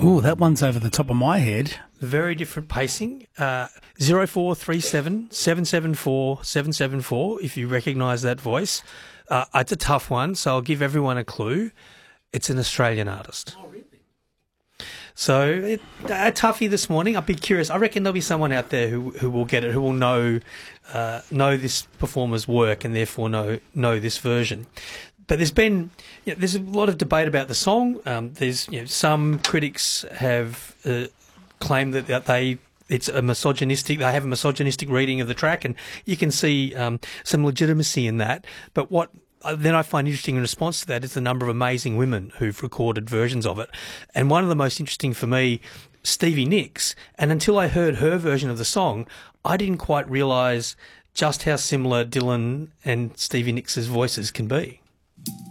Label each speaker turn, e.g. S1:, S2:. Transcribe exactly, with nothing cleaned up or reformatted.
S1: Oh, that one's over the top of my head.
S2: Very different pacing. Uh, zero four three seven, seven seven four, seven seven four, if you recognise that voice. Uh, it's a tough one, so I'll give everyone a clue. It's an Australian artist.
S1: Oh, really?
S2: So, it, a toughie this morning. I'd be curious. I reckon there'll be someone out there who who will get it, who will know uh, know this performer's work and therefore know know this version. But there's been, you know, there's a lot of debate about the song. Um, there's, you know, some critics have uh, claimed that, that they it's a misogynistic. They have a misogynistic reading of the track, and you can see um, some legitimacy in that. But what uh, then I find interesting in response to that is the number of amazing women who've recorded versions of it. And one of the most interesting for me, Stevie Nicks. And until I heard her version of the song, I didn't quite realise just how similar Dylan and Stevie Nicks' voices can be.